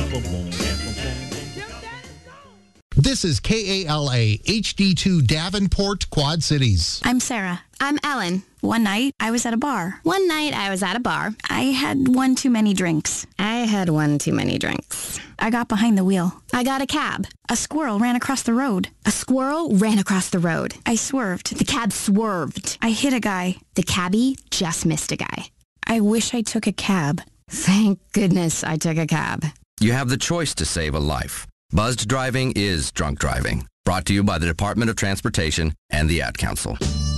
This is KALA HD2 Davenport, Quad Cities. I'm Sarah. I'm Ellen. One night, I was at a bar. One night, I was at a bar. I had one too many drinks. I had one too many drinks. I got behind the wheel. I got a cab. A squirrel ran across the road. A squirrel ran across the road. I swerved. The cab swerved. I hit a guy. The cabbie just missed a guy. I wish I took a cab. Thank goodness I took a cab. You have the choice to save a life. Buzzed driving is drunk driving. Brought to you by the Department of Transportation and the Ad Council.